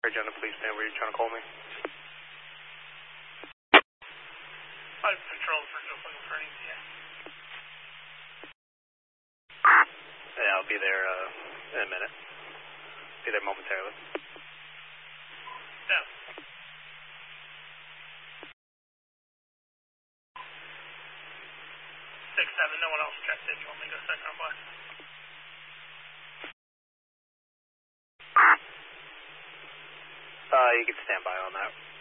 Agenda, please stand where you're trying to call me. Five Patrol for just looking for an ETA. Yeah, I'll be there in a minute. Be there momentarily. Yeah. 6-7, no one else checked in. You want me to go second on black? You can stand by on that.